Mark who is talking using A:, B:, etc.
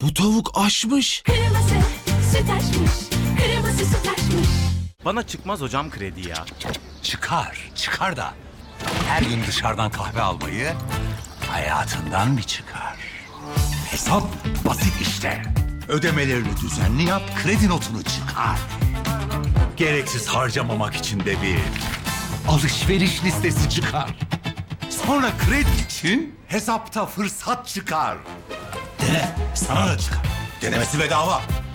A: Bu tavuk aşmış.
B: Kırmızı süt açmış, kırmızı süt açmış.
C: Bana çıkmaz hocam kredi ya.
D: Çıkar da her gün dışarıdan kahve almayı hayatından bir çıkar. Hesap basit işte. Ödemelerini düzenli yap, kredi notunu çıkar. Gereksiz harcamamak için de bir alışveriş listesi çıkar. Sonra kredi için hesapta fırsat çıkar. Dene, sana da çıkar. Denemesi bedava.